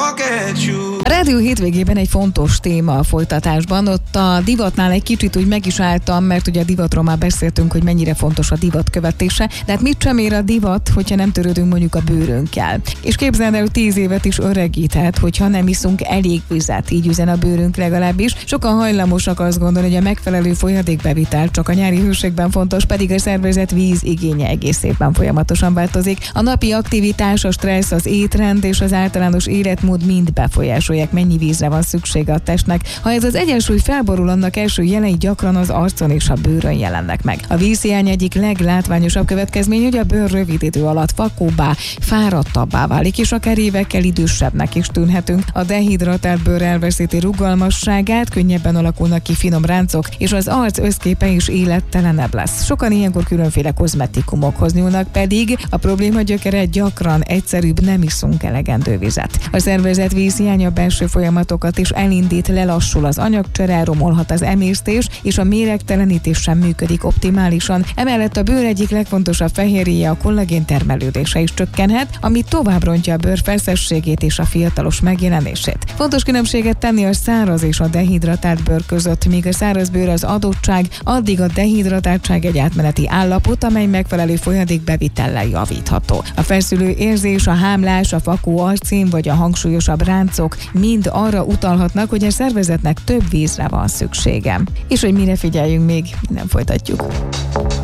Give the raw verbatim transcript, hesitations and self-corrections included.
A rádió hétvégében egy fontos téma a folytatásban. Ott a divatnál egy kicsit úgy meg is álltam, mert ugye a divatról már beszéltünk, hogy mennyire fontos a divat követése, de hát mit sem ér a divat, hogyha nem törődünk mondjuk a bőrünkkel. És képzeld el, hogy tíz évet is öregíthet, hogyha nem iszunk elég vizet, így üzen a bőrünk legalábbis. Sokan hajlamosak azt gondolni, hogy a megfelelő folyadékbevitel csak a nyári hőségben fontos, pedig a szervezet víz igénye egész évben folyamatosan változik. A napi aktivitás, a stressz, az étrend és az általános életmód mind befolyásolják, mennyi vízre van szüksége a testnek. Ha ez az egyensúly felborul, annak első jelei gyakran az arcon és a bőrön jelennek meg. A vízhiány egyik leglátványosabb következmény, hogy a bőr rövid idő alatt vakóbbá, fáradtabbá válik, és akár évekkel idősebbnek is tűnhetünk. A dehidratált bőr elveszíti rugalmasságát, könnyebben alakulnak ki finom ráncok, és az arc összképe is élettelenebb lesz. Sokan ilyenkor különféle kozmetikumokhoz nyúlnak, pedig a probléma gyökere gyakran egyszerűbb, nem iszunk elegendő vizet. A szervezet vízhiánya belső folyamatokat is elindít, lelassul az anyagcsere, romolhat az emésztés, és a méregtelenítés sem működik optimálisan. Emellett a bőr egyik legfontosabb fehérjéje, a kollagén termelődése is csökkenhet, ami tovább rontja a bőr feszességét és a fiatalos megjelenését. Fontos különbséget tenni a száraz és a dehidratált bőr között, míg a száraz bőr az adottság, addig a dehidratáltság egy átmeneti állapot, amely megfelelő folyadékbevitellel javítható. A feszülő érzés, a hámlás, a vakó arcím vagy a hangsúlyosabb ráncok mind arra utalhatnak, hogy a szervezetnek több vízre van szüksége. És hogy mire figyeljünk még, nem folytatjuk.